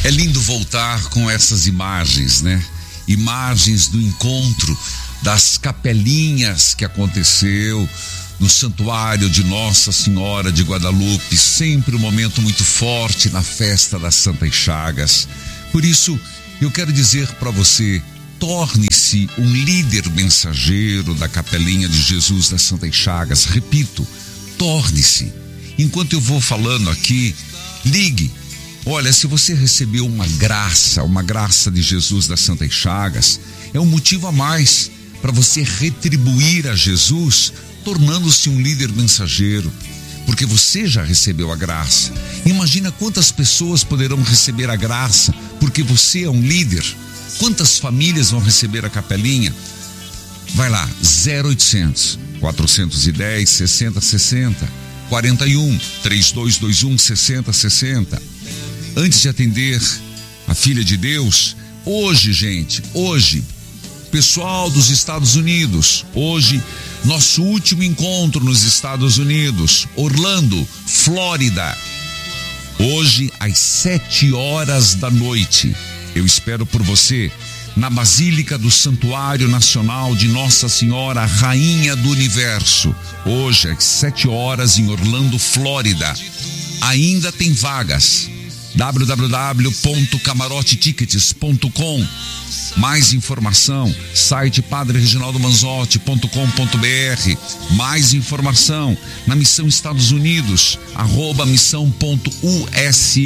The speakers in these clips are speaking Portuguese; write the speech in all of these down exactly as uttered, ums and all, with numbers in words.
É lindo voltar com essas imagens, né? Imagens do encontro das capelinhas que aconteceu no santuário de Nossa Senhora de Guadalupe, sempre um momento muito forte na festa das Santas Chagas. Por isso, eu quero dizer para você, torne-se um líder mensageiro da Capelinha de Jesus das Santas Chagas. Repito, torne-se. Enquanto eu vou falando aqui, ligue. Olha, se você recebeu uma graça, uma graça de Jesus das Santas Chagas, é um motivo a mais para você retribuir a Jesus, tornando-se um líder mensageiro, porque você já recebeu a graça. Imagina quantas pessoas poderão receber a graça porque você é um líder. Quantas famílias vão receber a capelinha? Vai lá, zero oitocentos, quatrocentos e dez, sessenta sessenta, quarenta e um, trinta e dois vinte e um, sessenta sessenta. Antes de atender a filha de Deus, hoje, gente, hoje, pessoal dos Estados Unidos, hoje, nosso último encontro nos Estados Unidos, Orlando, Flórida. Hoje, às sete horas da noite, eu espero por você na Basílica do Santuário Nacional de Nossa Senhora, Rainha do Universo. Hoje, às sete horas, em Orlando, Flórida. Ainda tem vagas. w w w ponto camarote tickets ponto com. Mais informação, site padre reginaldo manzotti ponto com ponto b r. Mais informação na Missão Estados Unidos, arroba missão ponto u s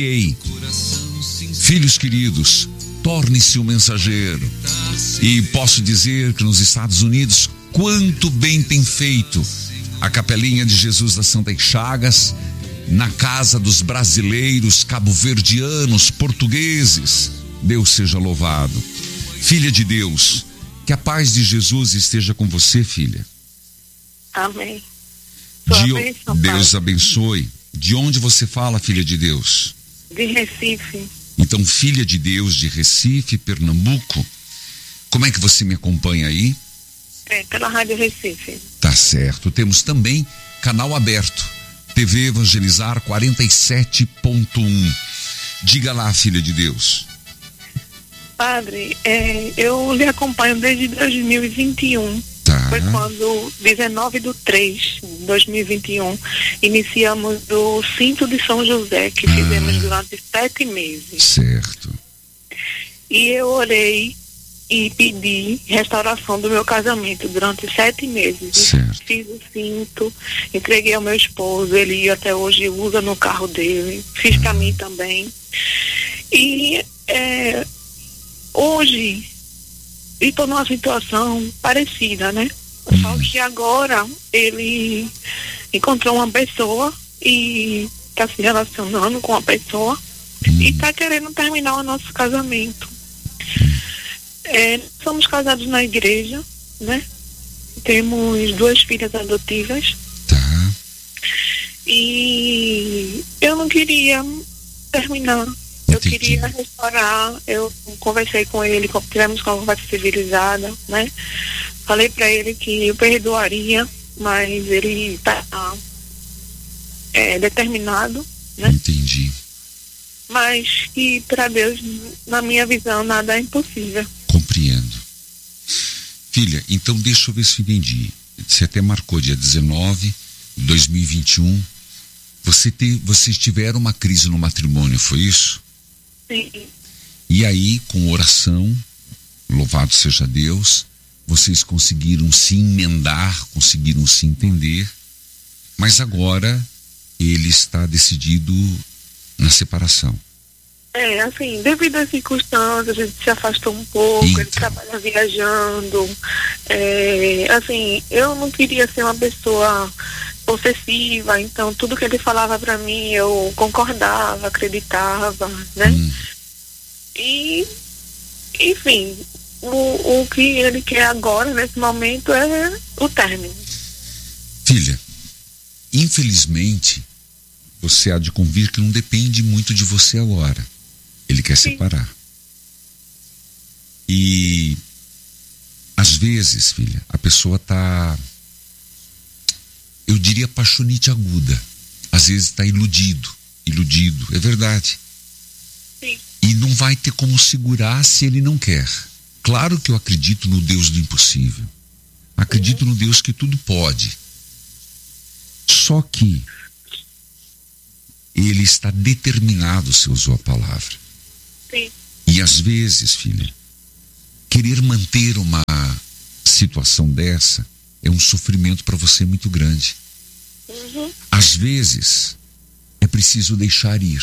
a. Filhos queridos, torne-se um mensageiro. E posso dizer que nos Estados Unidos, quanto bem tem feito a Capelinha de Jesus das Santas Chagas, na casa dos brasileiros, cabo-verdianos, portugueses. Deus seja louvado. Filha de Deus, que a paz de Jesus esteja com você, filha. Amém. De, bênção, Deus abençoe. De onde você fala, filha de Deus? De Recife. Então, filha de Deus de Recife, Pernambuco. Como é que você me acompanha aí? É, pela Rádio Recife. Tá certo. Temos também canal aberto, T V Evangelizar quarenta e sete ponto um. Diga lá, filha de Deus. Padre, é, eu lhe acompanho desde dois mil e vinte e um. Tá. Foi quando, dezenove de três de dois mil e vinte e um, iniciamos o Cinto de São José, que ah. fizemos durante sete meses. Certo. E eu orei e pedi restauração do meu casamento durante sete meses. Certo. Fiz o cinto, entreguei ao meu esposo, ele até hoje usa no carro dele, fiz ah. para mim também. E é, hoje estou numa situação parecida, né? Hum. Só que agora ele encontrou uma pessoa e está se relacionando com a pessoa hum. e está querendo terminar o nosso casamento. É, somos casados na igreja, né? Temos duas filhas adotivas. Tá. E eu não queria terminar. Eu Entendi. queria restaurar. Eu conversei com ele, tivemos uma conversa civilizada, né? Falei pra ele que eu perdoaria, mas ele tá é, determinado, né? Entendi. Mas que para Deus, na minha visão, nada é impossível. Compreendo. Filha, então deixa eu ver se eu entendi. Você até marcou dia dezenove de dois mil e vinte e um. Você te, vocês tiveram uma crise no matrimônio, foi isso? Sim. E aí, com oração, louvado seja Deus, vocês conseguiram se emendar, conseguiram se entender, mas agora ele está decidido na separação. É, assim, devido às circunstâncias, a gente se afastou um pouco, então. Ele trabalha viajando, é, assim, eu não queria ser uma pessoa possessiva, então tudo que ele falava pra mim eu concordava, acreditava, né? Hum. E, enfim, o, o que ele quer agora, nesse momento, é o término. Filha, infelizmente, você há de convir que não depende muito de você agora. Ele quer Sim. separar. E às vezes, filha, a pessoa tá, eu diria, paixonite aguda. Às vezes está iludido, iludido, é verdade. Sim. E E não vai ter como segurar se ele não quer. Claro que eu acredito no Deus do impossível. Acredito uhum. no Deus que tudo pode. Só que ele está determinado, você usou a palavra. Sim. E às vezes, filha, querer manter uma situação dessa é um sofrimento para você muito grande. Uhum. Às vezes, é preciso deixar ir.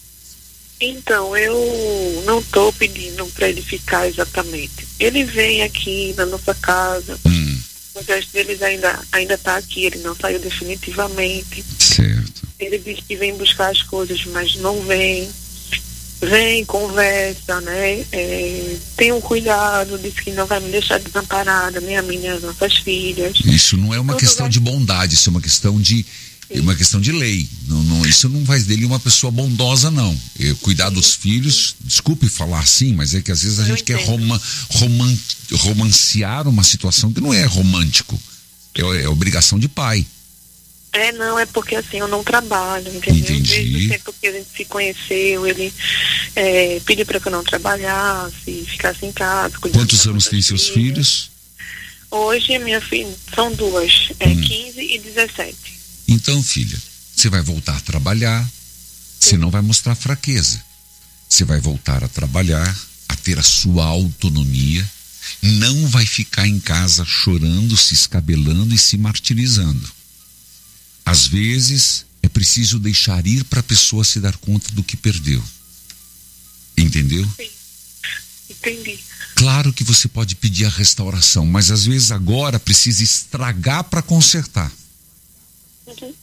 Então, eu não estou pedindo para ele ficar exatamente. Ele vem aqui na nossa casa. Hum. O resto deles ainda ainda está aqui, ele não saiu definitivamente. Certo. Ele diz que vem buscar as coisas, mas não vem. Vem, conversa, né? É, tem um cuidado, diz que não vai me deixar desamparada, nem a mim, nem as nossas filhas. Isso não é uma Tudo questão vai... de bondade, isso é uma questão de é uma questão de lei. Não, não, isso não faz dele uma pessoa bondosa, não. Eu, cuidar dos filhos, desculpe falar assim, mas é que às vezes a Eu gente entendo. quer roman, roman, romancear uma situação que não é romântico. É, é obrigação de pai. É, não, é porque assim, eu não trabalho, entendeu? Entendi. Desde o tempo que a gente se conheceu, ele é, pediu para que eu não trabalhasse, ficasse em casa. Quantos anos tem seus filhos? Hoje, minha filha, são duas, é hum. quinze e dezessete. Então, filha, você vai voltar a trabalhar, você não vai mostrar fraqueza. Você vai voltar a trabalhar, a ter a sua autonomia, não vai ficar em casa chorando, se escabelando e se martirizando. Às vezes, é preciso deixar ir para a pessoa se dar conta do que perdeu. Entendeu? Sim, entendi. Claro que você pode pedir a restauração, mas às vezes agora precisa estragar para consertar. Uhum.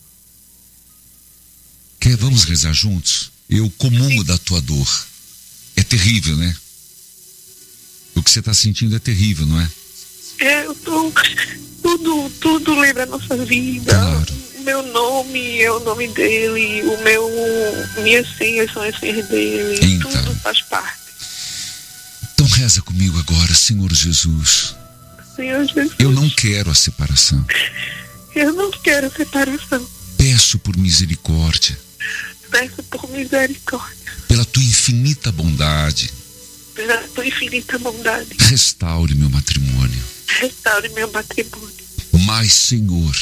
Quer, vamos rezar juntos? Eu comungo Sim. da tua dor. É terrível, né? O que você está sentindo é terrível, não é? É, eu tô... Tudo, tudo lembra a nossa vida. Claro. O meu nome é o nome dele, o meu... Minhas senhas são as senhas dele. Então. Tudo faz parte. Então reza comigo agora, Senhor Jesus. Senhor Jesus. Eu não quero a separação. Eu não quero separação. Peço por misericórdia. Peço por misericórdia. Pela tua infinita bondade. Pela tua infinita bondade. Restaure meu matrimônio. Restaure meu matrimônio. Mas, Senhor.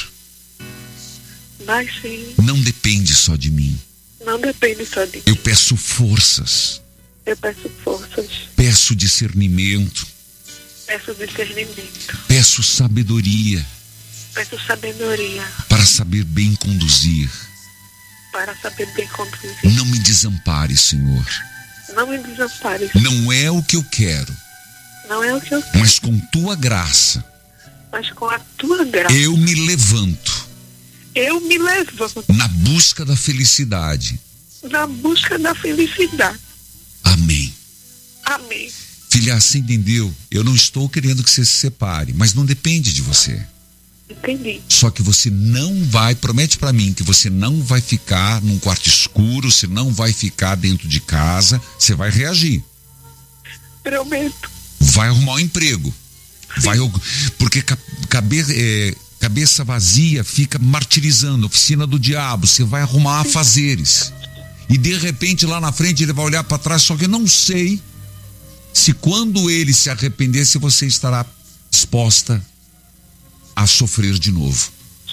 Mas, Senhor. Não depende só de mim. Não depende só de mim. Eu peço forças. Eu peço forças. Peço discernimento. Peço discernimento. Peço sabedoria. Peço sabedoria. Para saber bem conduzir. Para saber bem conduzir. Não me desampare, Senhor. Não me desampare. Não é o que eu quero. Não é o que eu quero. Mas com tua graça. Mas com a tua graça. Eu me levanto. Eu me levanto. Na busca da felicidade. Na busca da felicidade. Amém. Amém. Filha, você entendeu? Eu não estou querendo que você se separe, mas não depende de você. Entendi. Só que você não vai, promete pra mim que você não vai ficar num quarto escuro, você não vai ficar dentro de casa, você vai reagir. Prometo. Vai arrumar um emprego. Vai, porque cabe, é, cabeça vazia fica martirizando, oficina do diabo, você vai arrumar afazeres. E de repente lá na frente ele vai olhar para trás, só que eu não sei se quando ele se arrepender, se você estará disposta a sofrer de novo.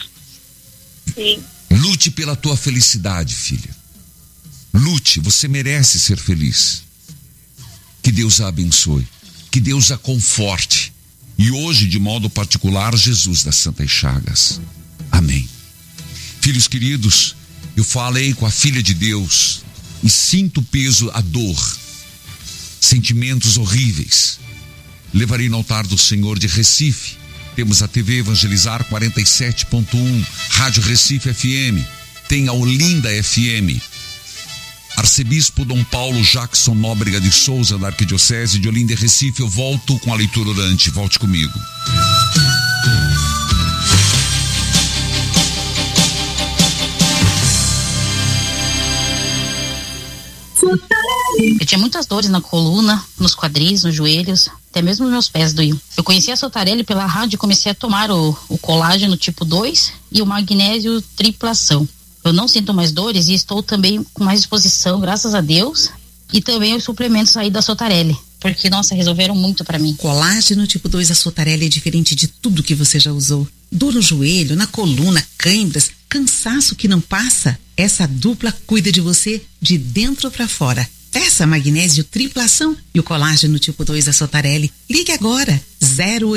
Sim. Lute pela tua felicidade, filha. Lute, você merece ser feliz. Que Deus a abençoe. Que Deus a conforte. E hoje, de modo particular, Jesus das Santas Chagas. Amém. Filhos queridos, eu falei com a filha de Deus e sinto o peso, a dor, sentimentos horríveis. Levarei no altar do Senhor de Recife. Temos a T V Evangelizar quarenta e sete ponto um, Rádio Recife F M, tem a Olinda F M. Arcebispo Dom Paulo Jackson Nóbrega de Souza, da Arquidiocese de Olinda e Recife. Eu volto com a leitura orante. Volte comigo. Eu tinha muitas dores na coluna, nos quadris, nos joelhos, até mesmo nos meus pés doíam. Eu conheci a Sotarelli pela rádio e comecei a tomar o, o colágeno tipo dois e o magnésio triplação. Eu não sinto mais dores e estou também com mais disposição, graças a Deus. E também os suplementos aí da Sotarelli, porque, nossa, resolveram muito pra mim. Colágeno tipo dois da Sotarelli é diferente de tudo que você já usou. Dor no joelho, na coluna, câimbras, cansaço que não passa? Essa dupla cuida de você de dentro pra fora. Peça magnésio triplação e o colágeno tipo dois da Sotarelli. Ligue agora, zero